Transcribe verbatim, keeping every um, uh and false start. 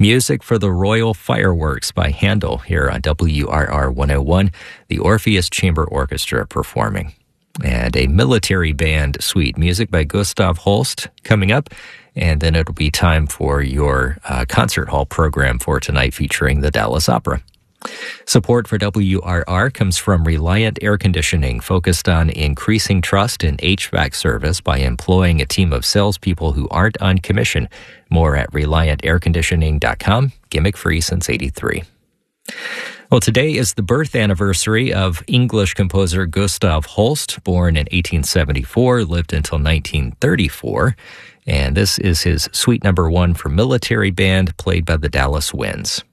Music for the Royal Fireworks by Handel here on W R R one oh one, the Orpheus Chamber Orchestra performing. And a military band suite, music by Gustav Holst coming up. And then it'll be time for your uh, concert hall program for tonight featuring the Dallas Opera. Support for W R R comes from Reliant Air Conditioning, focused on increasing trust in H V A C service by employing a team of salespeople who aren't on commission. More at reliant air conditioning dot com, gimmick-free since eighty-three. Well, today is the birth anniversary of English composer Gustav Holst, born in eighteen seventy-four, lived until nineteen thirty-four. And this is his suite number one for military band, played by the Dallas Winds.